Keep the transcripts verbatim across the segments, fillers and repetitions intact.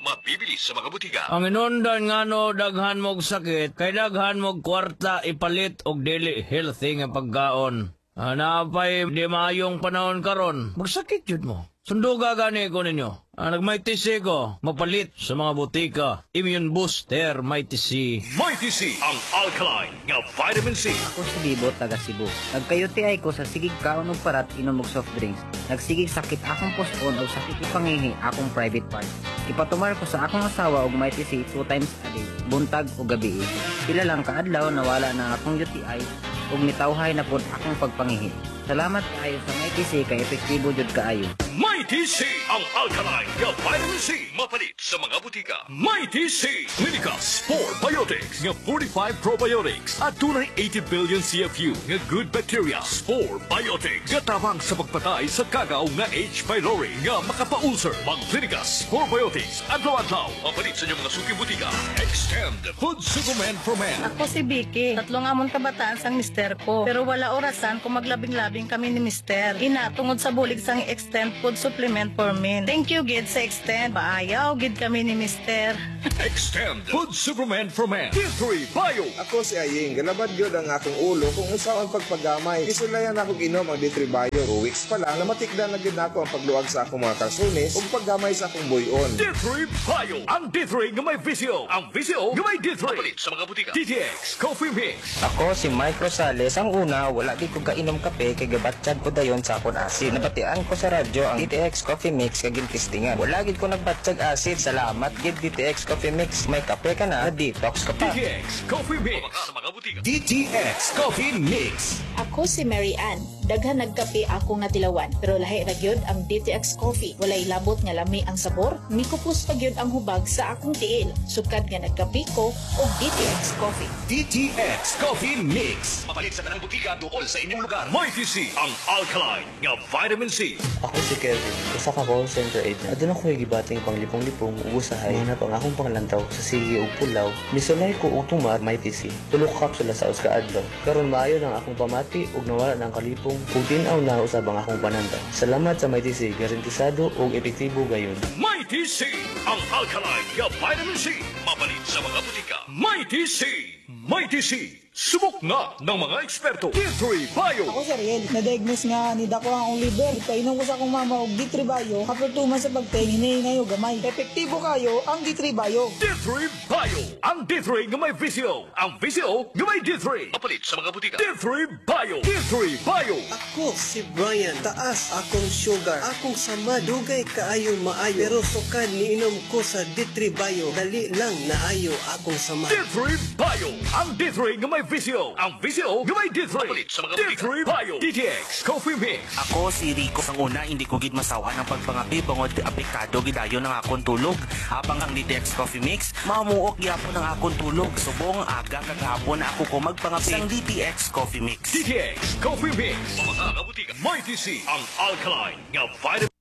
mabibili sa mga butika. Ang inundan nga no, daghan mog sakit, kay daghan mog kwarta ipalit og dili healthy nga pagkaon. Ah, napay di maayong panahon karon, magsakit yun mo. Sunduga gani ko ninyo. Ah, nagmighty C ko, mapalit sa mga butika. Immune Booster Mighty C. Mighty C, ang alkaline nga vitamin C. Ako si Bibo, taga Cebu. Nagkayo ti ay ko sa sigig kaon og parat inom og soft drinks. Nagsigig sakit akong pospon o sakit ipangihi akong private part. Ipatumar ko sa akong asawa og Mighty C two times a day, buntag o gabi. Pila lang kaadlaw nawala na akong U T I ug mitawhay na pod akong pagpangihi. Salamat kaayo sa Mighty C kay epektibo jud kaayo. Mighty C, ang alkaline nga vitamin C. Mapalit sa mga butika. Mighty C, Clinicas four Biotics nga forty-five probiotics at tunay eighty billion C F U nga good bacteria. four Biotics nga tabang sa pagpatay sa kagaw nga H. pylori nga makapaulcer. Mag Clinicas four Biotics adlaw-adlaw. Mapalit sa inyong mga suking butika. Extend Food Supplement for Men. Ako si Vicky. Tatlong amon kabataan sang mister ko. Pero wala orasan kung maglabing-labing kami ni mister. Ina, tungod sa bulig sang Extend Food Supplement for Men. Thank you, Gid, sa Extend. Paayaw, Gid kami ni mister. Extend Food Supplement for Men. D three Bio. Ako si Aying, galabad yun ang akong ulo kung usaw ang pagpagamay. Isulayan akong inom ang D three Bio. two weeks pa lang, namatikdan na gid nako ang pagluwag sa akong mga kalsones ug paggamay sa akong buyon. D three Bio. Ang D three nga may visio. Ang visio nga may D three. Mapalit sa mga butika. D T X Coffee Mix. Ako si Mike Rosales. Ang una, wala di ko kainom kape kay gabatsyad ko dayon sa akong asid. Nabatian ko sa radyo ang D T X Coffee Mix kag gintistingan. Wala gid ko nagbatsyag asid. Salamat gid D T X Coffee Mix. May kape ka na, detox ka pa. D T X Coffee Mix. Sa mga butika. D T X Coffee Mix. Ako si Mary Ann. Daghan nagkape akong natilawan, pero lahi ra gyud ang D T X Coffee. Walay labot nga lami ang sabor, mikupos pa gyud ang hubag sa akong tiil. Sukad nga nagkape ko og D T X Coffee. D T X Coffee Mix. Mapalit sa tanang butika duol sa inyong lugar. Mighty C, ang alkaline nga vitamin C. Ako si Kevin, usa ka call center agent. Adun ako gibating panglipong-lipong ug usahay na pang akong panglantaw sa sige ug pulaw. Misulay ko og tumar Mighty C. Tulo ka kapsula sa uska adlaw. Karon maayo nang akong pamati ug nawala nang kalipong ug tinaw na usab ang akong pananda. Salamat sa Mighty C, garantisado ug epektibo gayon. Mighty C, ang alkaline nga vitamin C. Mapalit sa mga butika. Mighty C, Mighty C. Subok na ng mga eksperto. D three Bio. Ako si Ariel, na-diagnose nga ni dako ang akong liver. Painom ko sa akong mama og D three Bio. Kapag tuman sa pagtingin, hinahinay o gamay. Epektibo kayo ang D three Bio. D three Bio. Ang D three nga may visio. Ang visio nga may D three. Mapalit sa mga butika. D three Bio. D three Bio. Ako si Brian, taas akong sugar. Akong sama, dugay kaayo maayo. Pero sukad niinom ko sa D three Bio. Dali lang naayo akong sama. D three Bio. Ang D three nga may visio. Ang visio nga may D three. Mapalit sa mga butika. D three Bio. D T X Coffee Mix. Ako si Rico. Ang una, hindi ko gid masawa ng pagpangapi bangod apektado gidayon ng akong tulog. Habang ang D T X Coffee Mix, mamuok gyapon ang akong tulog. Subong aga kagahapon ako ko magpangapi ang D T X Coffee Mix. D T X Coffee Mix. Mga butika. Mighty C, ang alkaline nga vitamin.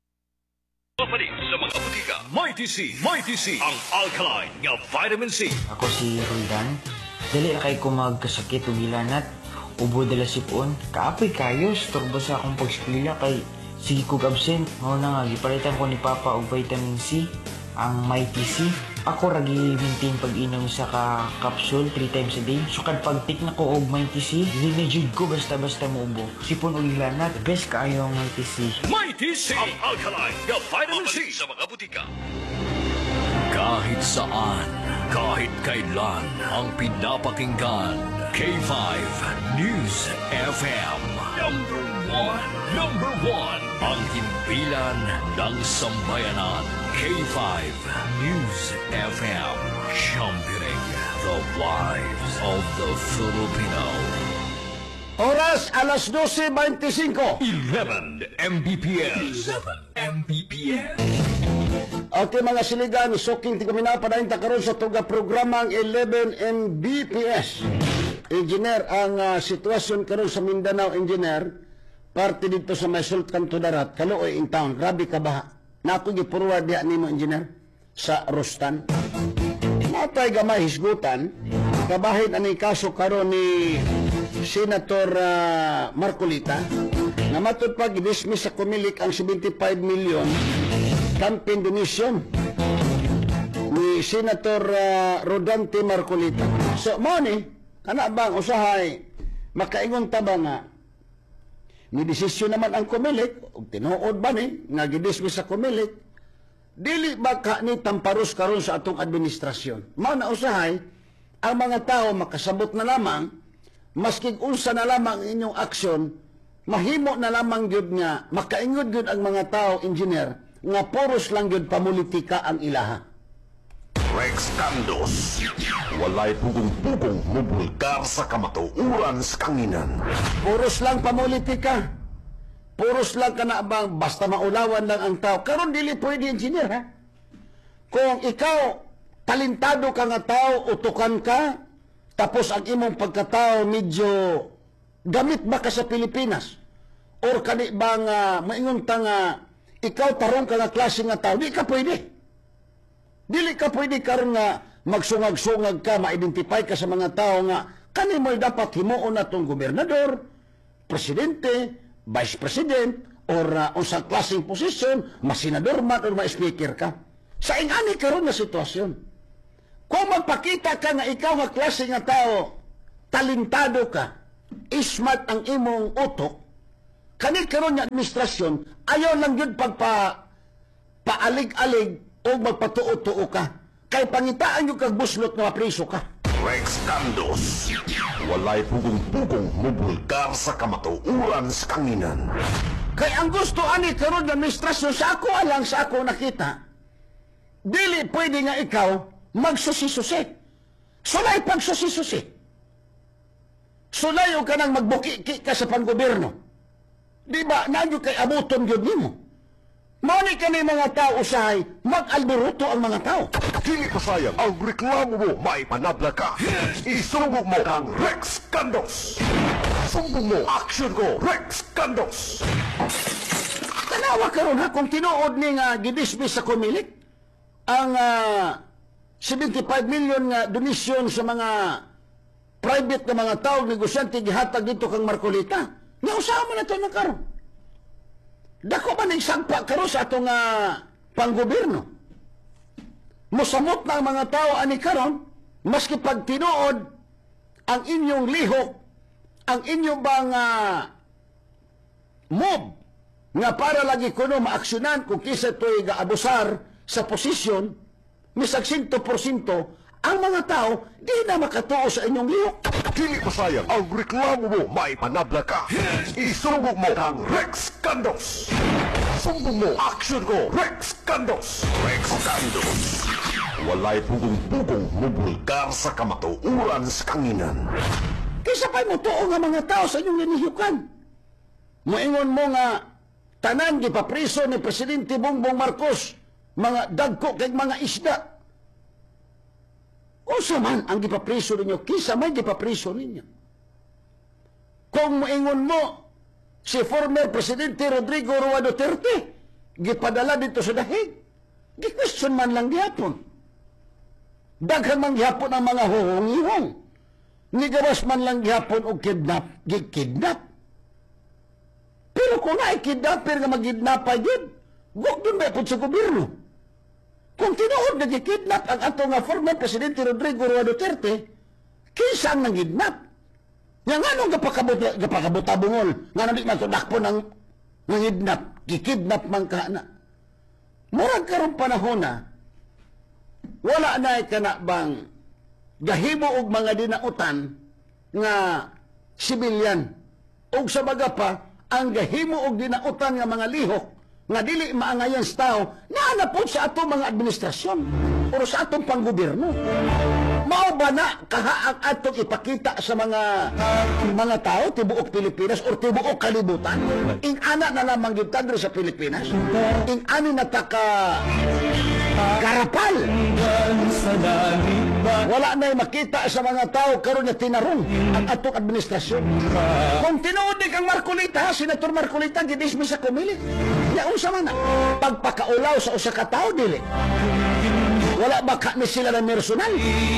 Mapalit sa mga butika. Mighty C, Mighty C, ang alkaline nga vitamin C. Ako si Roldan. Dali na kay ko magkasakit o gilanat. Ubo dala sipon. Kaapoy kayo. Storbo sa akong pagsklila kay sige kog absent. Mao na nga, gipalitan ko ni Papa og vitamin C. Ang Mighty C. Ako ragi maintain pag-inom sa ka capsule three times a day. Sukad pag-take na ko og Mighty C. Dili na jud ko basta-basta muubo. Sipon og gilanat. Best kaayo ang Mighty C. Mighty C, ang alkaline nga vitamin C sa mga butika. Kahit saan, kahit kailan, ang pinapakinggan. K five News F M. Number one. Number one. Ang himpilan ng sambayanan. K five News F M. Championing the lives of the Filipino. Oras alas dose twenty-five. eleven M B P S. eleven M B P S. Okay mga siligan, suking tigumina pa na karon sa tuga programang eleven M B P S. Engineer, ang uh, sitwasyon karon sa Mindanao, engineer, parte dito sa may Sult Kanto Darat, Kaluoy in town, grabe ka baha. Na ako gi-forward diha nimo, engineer, sa Rostan. Natay gamay hisgutan, kabahin ani kaso karon ni Senator uh, Marcolita, na matod pa gidismiss sa kumilik ang seventy-five million campaign donation. ni Senator uh, Rodante Marcolita. So, mo ni, kana bang usahay, makaingon ta ba nga, ni desisyon naman ang Comelec, o tinuod ba ni, nga gidismiss sa Comelec, dili ba ka ni tamparos karon sa atong administrasyon. Mao na usahay, ang mga tao makasabot na lamang, maskig unsa na lamang ang inyong aksyon, mahimo na lamang gyud nga, makaingod gyud ang mga tao, engineer, nga poros lang gyud pamulitika ang ilaha. Rex Candos. Walay pugong-pugong mubulgar sa kamatuuran sa kanginan. Puros lang pamulitika. Puros lang ka na bang basta maulawan lang ang tao. Karon dili pwede, engineer, ha? Kung ikaw, talentado ka nga tao, utukan ka, tapos ang imong pagkatao medyo gamit ba ka sa Pilipinas? Or kani ba nga, maingon ta nga, ikaw tarong ka nga klase nga tao, di ka pwede. Dili ka pwede karon nga magsungag-sungag ka, ma-identify ka sa mga tao nga kani mo'y dapat himuon na itong gobernador, presidente, vice president, or uh, unsang klaseng posisyon, masenador man or ma-speaker ka. Sa ingani karon na sitwasyon. Kung magpakita ka nga ikaw nga klase nga tao, talentado ka, ismat ang imong utok, kani karon nga administrasyon, ayaw lang yun pagpa paalig-alig o magpatuo-tuo ka. Kay pangitaan yung kagbuslot na mapriso ka. Rex Candos. Walay pugong-pugong mubulgar sa kamatuuran sa kanginan. Kay ang gusto ani karon ng administrasyon sa ako alang sa ako nakita, dili pwede nga ikaw magsusi-susi. Sulay pagsusi-susi. Sulay o ka nang magbuki ka sa panggoberno. Di ba, nagyo kay abuton yun nimo. Mani ka ni mga tao usahay, mag-albiruto ang mga tao. Dili pa sayang ang reklamo mo, may panabla ka. Isumbong mo kang Rex Candos. Sumbong mo, action ko, Rex Candos. Tanawa karon ha, kung tinuod ni nga gidismiss sa Comelec, ang uh, seventy-five million nga donation sa mga private na mga tao, negosyante, gihatag dito kang Marcolita. Nga usaha mo na ito na karon. Dako ba nang sagpa karon sa atong uh, panggoberno? Musamot na ang mga tao ani karon, maski pag tinuod ang inyong lihok, ang inyong bang uh, move, nga para lagi kuno maaksyonan kung kisa ito'y gaabusar sa posisyon, misag one hundred percent ang mga tao di na makatuo sa inyong lihok. Dili pa sayang ang reklamo mo, may panabla ka. Isumbong mo kang Rex Candos. Sumbong mo, action ko, Rex Candos. Rex Candos. Walay pugong-pugong mubulgar sa kamatuuran sa kanginan. Kisa pa'y mo tuo nga mga tao sa inyong linihyukan. Moingon mo nga, tanan gipapriso ni Presidente Bongbong Marcos, mga dagko kay mga isda. Unsa man ang gipapriso ninyo, kisa may gipapriso ninyo. Kung moingon mo, si former Presidente Rodrigo Roa Duterte, gipadala dito sa dahig, gi-question man lang gihapon. Daghan man gihapon ang mga huhong-ihong. Nigawas man lang gihapon o kidnap, gi-kidnap. Pero kung na-kidnapper nga mag-kidnapay yun, huwag doon ba po sa gobyerno. Kung tinuod na gikidnap ang ato nga former Presidente Rodrigo Roa Duterte, kinsa ang nangidnap? Nga nga nung gapakabutabungol, nga nang di matudakpo ng nangidnap, gikidnap man ka na. Murag karong panahon na, wala na ka na bang gahimo og mga dinautan nga sibilyan. Og sa baga pa, ang gahimo og dinautan nga mga lihok nga dili maangayan sa tao, naanapod sa atong mga administrasyon o sa atong panggobyerno. Mao ba na kaha ang atong ipakita sa mga mga tao, tibuok Pilipinas o tibuok kalibutan? Ing ana na lamang yung tadro sa Pilipinas? Ing ani na taka karapal? Wala na makita sa mga tao karon na tinarong ang atong administrasyon. Kung tinuod ni kang Marcolita, Senator Marcolita, gidismiss sa Comelec. Ya unsa man na pagpakaulaw sa usa ka tawo dili. Wala ba ka ni sila na personal?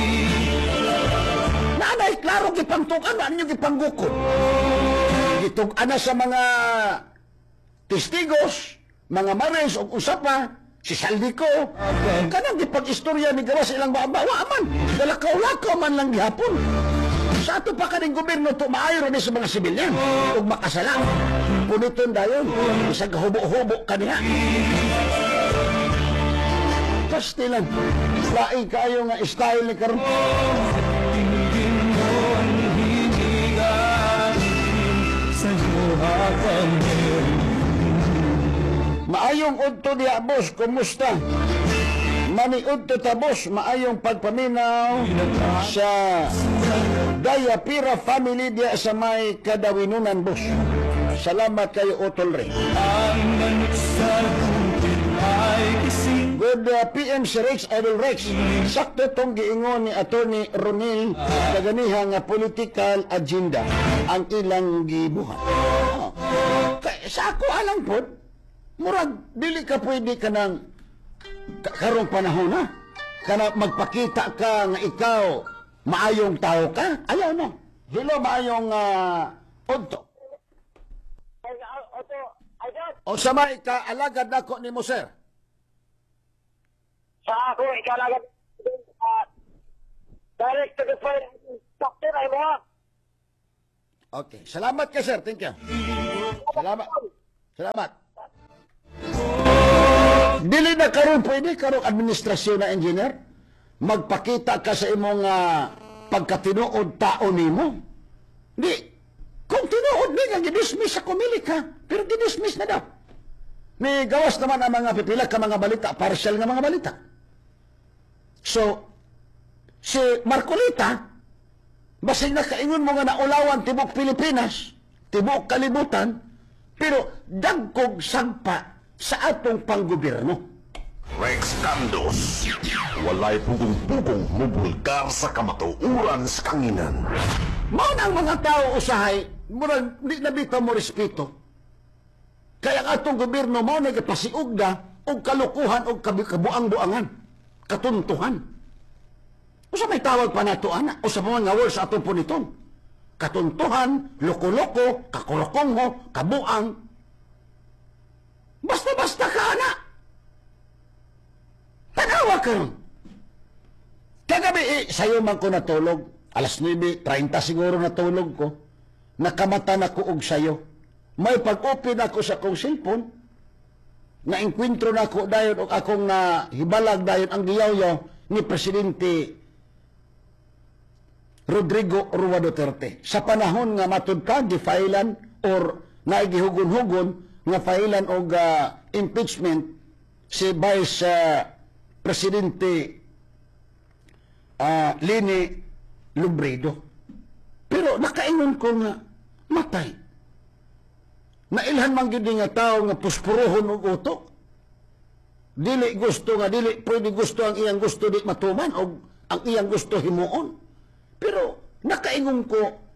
Nanay, klaro gipangtukan, ano yung gipanggukod? Gitug ana sa mga testigos, mga mares o usapa, Si Saldico, kanang gipag-istorya ni gawas ilang maabawa man. Dalakaw-lakaw man lang gihapon. Sa ato pa kaning gobyerno to maayo rin sa mga sibilyan. Ug makasala. Puniton dayon. Isang hubo-hubo kaniya. Pastilan. Laing kayo nga style ni karon. Maayong udto diya, boss. Kumusta? Maniud to ta, boss. Maayong pagpaminaw sa Dayapira family diya sa may Kadawinunan, boss. Salamat kayo, Utol Ray. Good uh, P M si Rex, Idol Rex. Sakto tong giingon ni Attorney Ronil kaganiha nga political agenda ang ilang gibuhat. Oh. Kay, sa ako alam po, murag, dili ka pwede ka ng karong panahon na. Kana magpakita ka nga ikaw maayong tao ka. Ayaw no. Dilo maayong uh, udto. O sa may ka alagad nako ni mo, sir. Sa ako, ikalagad uh, direct to the fire doctor ay mo. Okay. Salamat ka, sir. Thank you. Salamat. Salamat. Dili na karon pwede karong administrasyon na engineer magpakita ka sa imong uh, pagkatinuod tao nimo. Di kung tinuod ni nga gidismiss sa komili ka, pero gidismiss na daw. May gawas naman ang mga pipila ka mga balita, partial nga mga balita. So, si Marcolita, basig na kaingon mo nga naulawan tibok Pilipinas, tibok kalibutan, pero dagkog sagpa sa atong panggobyerno. Rex Candos, walay pugong-pugong mubulgar sa kamatuuran sa kanginan. Mao ang mga tao usahay, murag di nabitaw mo respeto. Kaya ang atong gobyerno mao nagapasiugda og kalukuhan og kabuang-buangan, katuntuhan. Usa may tawag pa nato ana, usa pa mga words atong puniton. Katuntuhan, loko-loko, kakulokongho, kabuang. Basta-basta ka ana. Tanawa ka ron. Kagabi, eh, sa'yo man ko natulog. Alas nueve treinta siguro natulog ko. Nakamata na ko og sa'yo. May pag-open ako sa kong cellphone. Na-enkwentro na ko dayon o akong na hibalag dayon ang giyaw-yaw ni Presidente Rodrigo Rua Duterte. Sa panahon nga matud pa, gifailan or naigihugon-hugon nga failan og uh, impeachment si Vice uh, Presidente uh, Leni Lubredo. Pero nakaingon ko nga matay. Nailhan man gyud nga tao nga puspurohon og utok. Dili gusto nga dili pwede gusto ang iyang gusto di matuman og ang iyang gusto himuon. Pero nakaingon ko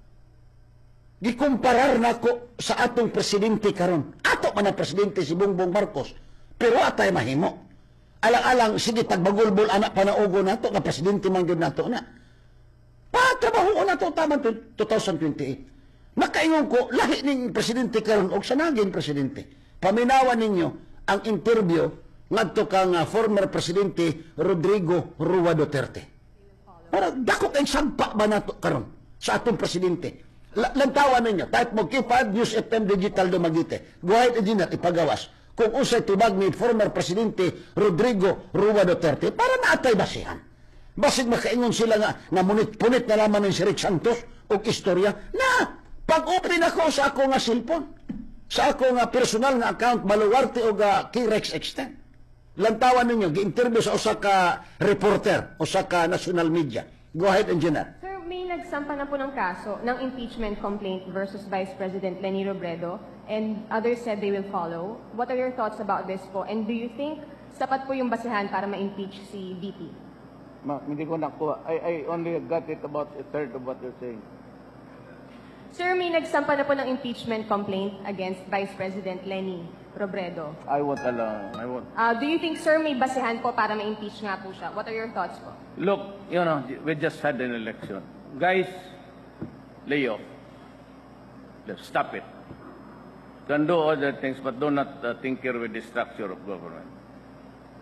gikumparar nako sa atong presidente karon. Ato man ang presidente si Bongbong Marcos. Pero atay mahimo. Alang-alang sige tagbagulbol anak panaugo nato nga presidente man gyud nato na. Patrabaho na to tama twenty twenty-eight. Nakaingon ko, lahi ning presidente karon og sa naging presidente. Paminawan ninyo ang interview ngadto kang uh, former presidente Rodrigo Rua Duterte. Para dako kay sagpa ba nato karon sa atong presidente. Lantawan ninyo, type mo K five News F M Digital Dumaguete. Go ahead and dinat ipagawas kung usay tubag ni former presidente Rodrigo Rua Duterte para naatay basihan. Basig makaingon sila nga namunit-punit na naman ng si Rick Santos og istorya na pag-open ako sa ako nga cellphone, sa ako nga personal nga account, baluwarte o ga K-Rex Extend. Lantawan ninyo, gi-interview sa usa ka reporter, usa ka national media. Go ahead, engineer. Sir, may nagsampa na po ng kaso ng impeachment complaint versus Vice President Leni Robredo and others said they will follow. What are your thoughts about this po? And do you think sapat po yung basihan para ma-impeach si V P? Ma, hindi ko nakuha. I, I only got it about a third of what you're saying. Sir, may nagsampa na po ng impeachment complaint against Vice President Leni Robredo. I won't allow. I won't. Uh, do you think, sir, may basihan po para ma-impeach nga po siya? What are your thoughts po? Look, you know, we just had an election. Guys, lay off. Let's stop it. Can do other things, but do not uh, tinker with the structure of government.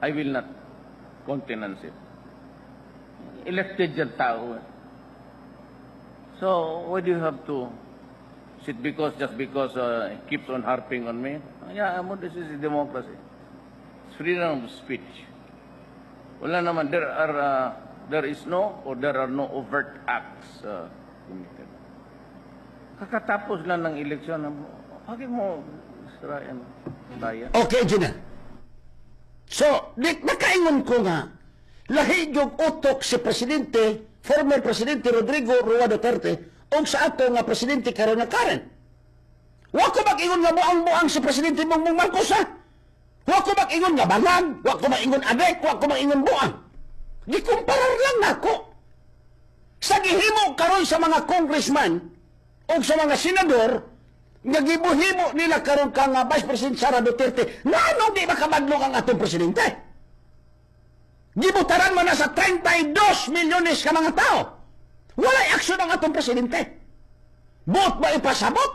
I will not countenance it. Elected yung tao. eh. So, why do you have to sit because, just because uh, he keeps on harping on me? Yeah, mo, this is democracy. It's freedom of speech. Wala naman, there are, uh, there is no or there are no overt acts uh, committed. Kakatapos lang ng eleksyon, bakit mo Israel daya? Okay, Gina. So, di, nakaingon ko nga, lahi yung utok si Presidente, former Presidente Rodrigo Roa Duterte, o sa ato nga Presidente karon nga Karen. Wa ko mag-ingon nga buang-buang si Presidente Bongbong Marcos, ha? Wa ko mag-ingon nga bangan, wa ko mag-ingon adek, wa ko mag-ingon buang. Gikumparar lang nako. Sa gihimo karon sa mga congressman o sa mga senador, nga gibuhimo nila karon ka nga Vice President Sara Duterte, ngano di makabadlong ang atong Presidente? Gibutaran mo na sa thirty-two milyones ka mga tao. Walay aksyon ang atong Presidente. Buot ba ipasabot?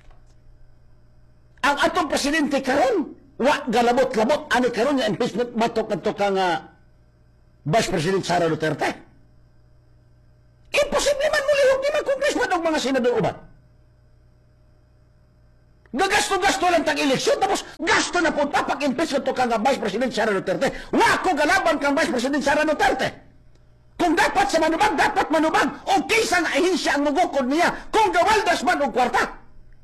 Ang atong Presidente karon, wa galabot-labot, ano karon nga impeachment batok na to ka nga Vice President Sara Duterte. Imposible man muli yung mga congressman o mga senador uban. Gagasto-gasto lang tag-eleksyon, tapos gasto na po papag-impeach ito kang Vice President Sara Duterte. Wa ko galaban kang Vice President Sara Duterte. Kung dapat sa manubag, dapat manubag. O kaysa na ahinsya ang nagukod niya, kung gawaldas man o kwarta.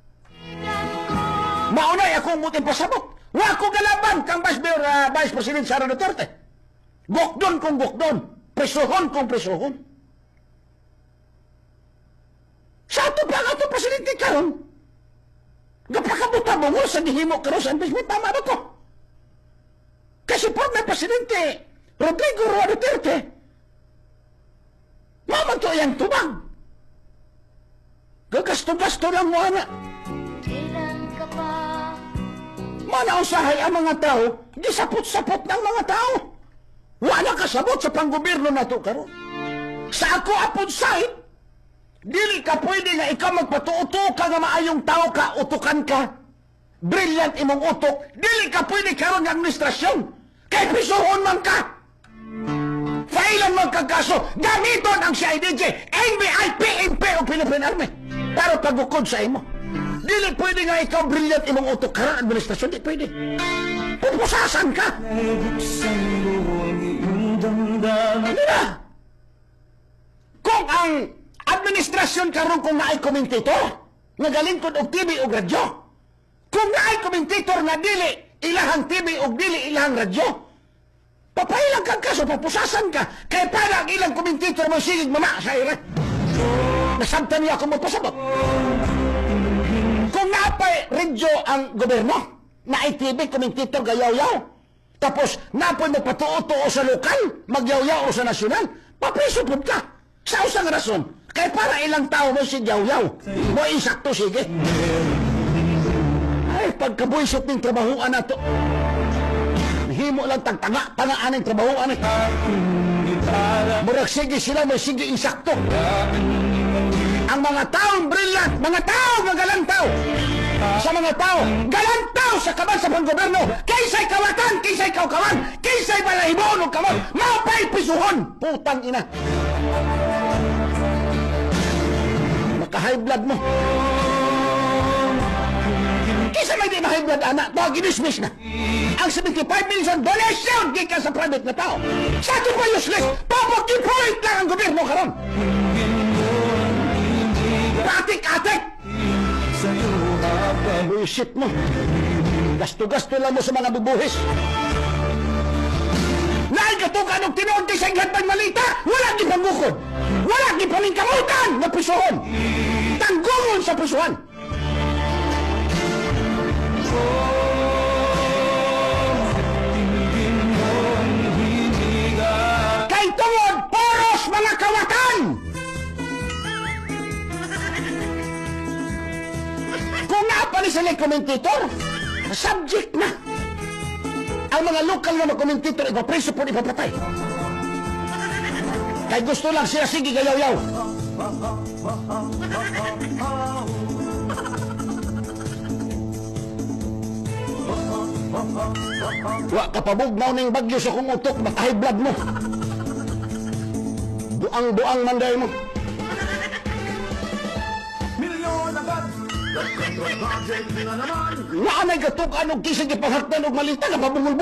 Maunay akong mutin pasabot. Wa ko galaban kang Vice, uh, Vice President Sara Duterte. Gokdon kung gokdon. Presohon kung presohon. Sa ato pa ang ato Presidente karon, napakabuta mo sa gihimo karon sa impeachment, tama ba ko? Kasi former Presidente Rodrigo Roa Duterte, maman to yung tubag. Gagasto-gasto lang mo, anak. Manausahay ang mga tao, gisapot-sapot ng mga tao. Wala kasabot sa panggobyerno na to karon. Sa ako apod sahit, dili ka pwede nga ikaw magpatuuto ka nga maayong tao ka, utukan ka. Brilliant imong utok. Dili ka pwede karon nga administrasyon. Kay pisuhon man ka. Failan man kang kaso, gamiton ang C I D G, N B I, P N P o Philippine Army. Pero pagukod sa imo. Dili pwede nga ikaw brilliant imong utok karon administrasyon. Di pwede. Pupusasan ka. Dila. Kung ang administrasyon karon kung naay komentator, nga galingkod og T V o radyo. Kung naay komentator nga dili ilahang T V o dili ilahang radyo, papailang kang kaso, papusasan ka. Kaya para ang ilang komentator mo sigig mama sa ire. Nasabtan niya ako magpasabot. Kung naapay radyo ang gobyerno, naay T V komentator gayaw-yaw, tapos napoy magpatuo-tuo sa lokal, magyaw-yaw o sa nasyonal, papriso po ka. Sa usang rason, kaya para ilang tao mo si Yaw-Yaw, mo insakto, sige. Ay, pagkabuisit ng trabahoan na to, himo lang tagtanga, tangaan ng trabahoan na. Murag sige sila, mo sige insakto. Ang mga taong brilliant, mga tao nga galantaw, sa mga tao, galantaw sa kaban sa panggoberno, kaysa'y kawatan, kaysa'y kawkawan, kaysa'y balahibon o kawan, maupay pisuhon, putang ina. Maka-high blood mo. Kisa may di ma-high blood, anak, ito, ginismiss na. Ang seventy-five million donation, gikan sa private na tao. Sa ito pa useless, papag-deployed lang ang gobyerno karon. Atik-atik! Buisit mo. Gasto-gasto lang mo sa mga bubuhis. Naigatukan ng tinoon kay sa inghatbang malita, wala di pangukod. Wala di paningkamutan na prisuhon. Tanggungon sa prisuhan. Kay tungod, poros mga kawatan! Kung naapali sila komentator, subject na. Ang mga lokal na komentator, ipapreso po, ipapatay. Kaya gusto lang sila, sige, gayaw-yaw. Wa kapabugnaw ning bagyo sa kong utok, baka high blood mo. Buang-buang manday mo. Nga anay gatukan og kisig ipahaktan og malita na pabungol